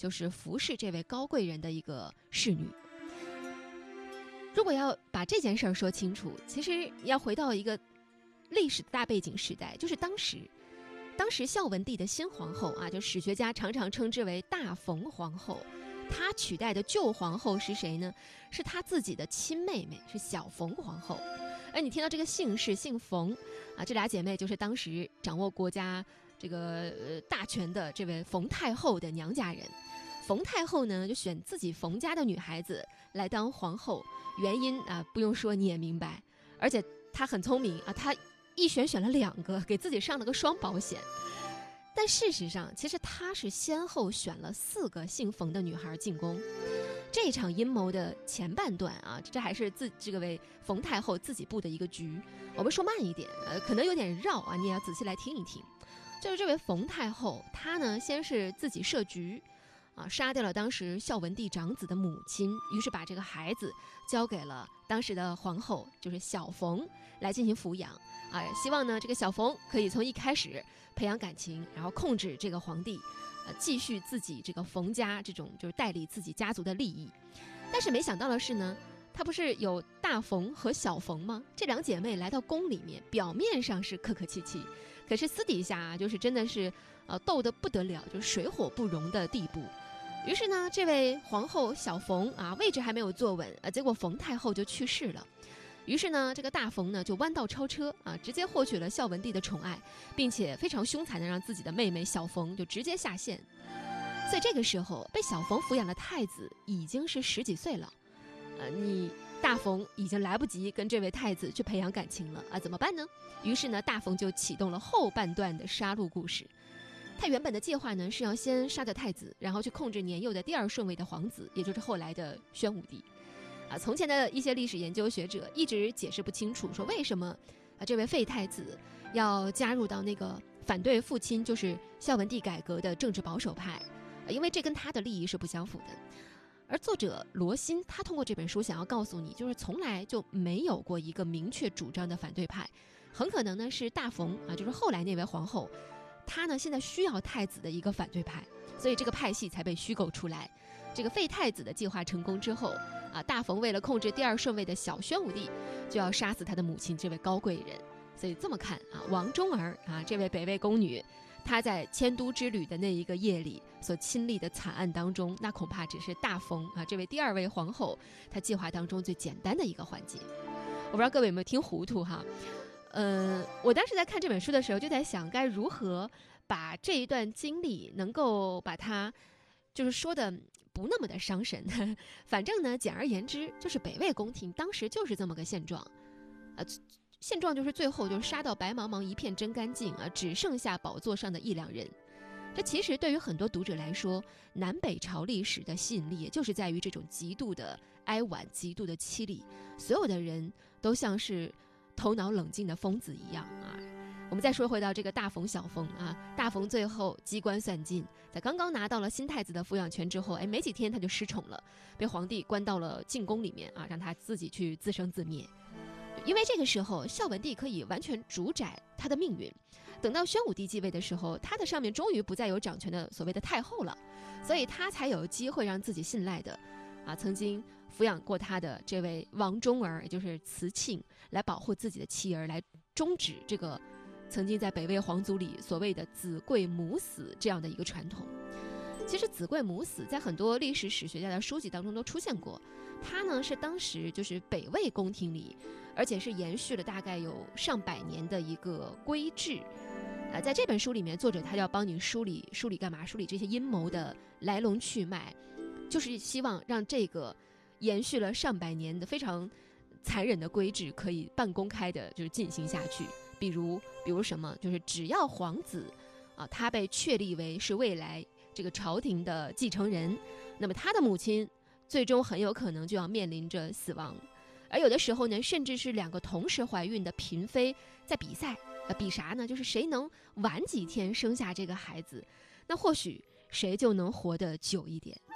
就是服侍这位高贵人的一个侍女。如果要把这件事儿说清楚，其实要回到一个历史的大背景时代，就是当时孝文帝的新皇后啊，就史学家常常称之为大冯皇后。她取代的旧皇后是谁呢？是她自己的亲妹妹，是小冯皇后。而你听到这个姓氏姓冯啊，这俩姐妹就是当时掌握国家这个大权的这位冯太后的娘家人。冯太后呢，就选自己冯家的女孩子来当皇后，原因啊不用说你也明白，而且她很聪明啊，她一选了2个，给自己上了个双保险。但事实上，其实她是先后选了4个姓冯的女孩进宫。这场阴谋的前半段啊，这还是这个位冯太后自己布的一个局。我们说慢一点，可能有点绕啊，你也要仔细来听一听。就是这位冯太后，她呢先是自己设局，啊，杀掉了当时孝文帝长子的母亲，于是把这个孩子交给了当时的皇后，就是小冯来进行抚养。啊，希望呢这个小冯可以从一开始培养感情，然后控制这个皇帝。继续自己这个冯家这种就是代理自己家族的利益。但是没想到的是呢，她不是有大冯和小冯吗？这2姐妹来到宫里面，表面上是客客气气，可是私底下啊，就是真的是斗得不得了，就是水火不容的地步。于是呢，这位皇后小冯啊，位置还没有坐稳，结果冯太后就去世了。于是呢，这个大冯呢就弯道超车啊，直接获取了孝文帝的宠爱，并且非常凶残的让自己的妹妹小冯就直接下线。所以这个时候被小冯抚养的太子已经是10几岁了，你大冯已经来不及跟这位太子去培养感情了啊，怎么办呢？于是呢，大冯就启动了后半段的杀戮故事。他原本的计划呢是要先杀掉太子，然后去控制年幼的第2顺位的皇子，也就是后来的宣武帝。从前的一些历史研究学者一直解释不清楚，说为什么这位废太子要加入到那个反对父亲就是孝文帝改革的政治保守派，因为这跟他的利益是不相符的。而作者罗欣他通过这本书想要告诉你，就是从来就没有过一个明确主张的反对派，很可能呢是大冯啊，就是后来那位皇后，她呢现在需要太子的一个反对派，所以这个派系才被虚构出来。这个废太子的计划成功之后啊，大冯为了控制第2顺位的小宣武帝，就要杀死他的母亲这位高贵人。所以这么看啊，王忠儿啊这位北魏宫女，她在迁都之旅的那一个夜里所亲历的惨案当中，那恐怕只是大冯啊这位第2位皇后她计划当中最简单的一个环节。我不知道各位有没有听糊涂哈？我当时在看这本书的时候就在想，该如何把这一段经历能够把它就是说的不那么的伤神。反正呢，简而言之，就是北魏宫廷当时就是这么个现状，现状就是最后就是杀到白茫茫一片真干净啊，只剩下宝座上的1、2人。这其实对于很多读者来说，南北朝历史的吸引力也就是在于这种极度的哀婉、极度的凄厉，所有的人都像是头脑冷静的疯子一样啊。我们再说回到这个大冯小冯啊，大冯最后机关算尽，在刚刚拿到了新太子的抚养权之后，没几天他就失宠了，被皇帝关到了禁宫里面啊，让他自己去自生自灭。因为这个时候孝文帝可以完全主宰他的命运，等到宣武帝继位的时候，他的上面终于不再有掌权的所谓的太后了，所以他才有机会让自己信赖的曾经抚养过他的这位王忠儿，也就是慈庆，来保护自己的妻儿，来终止这个曾经在北魏皇族里所谓的子贵母死这样的一个传统。其实子贵母死在很多历史史学家的书籍当中都出现过，它呢是当时就是北魏宫廷里，而且是延续了大概有上百年的一个规制。在这本书里面，作者他要帮你梳理干嘛？梳理这些阴谋的来龙去脉，就是希望让这个延续了上百年的非常残忍的规制可以半公开的就是进行下去。比如什么，就是只要皇子他被确立为是未来这个朝廷的继承人，那么他的母亲最终很有可能就要面临着死亡。而有的时候呢，甚至是2个同时怀孕的嫔妃在比赛，比啥呢？就是谁能晚几天生下这个孩子，那或许谁就能活得久一点。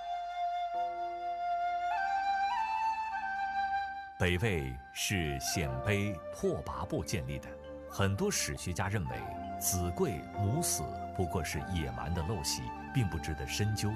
北魏是鲜卑拓跋部建立的，很多史学家认为子贵母死不过是野蛮的陋习，并不值得深究。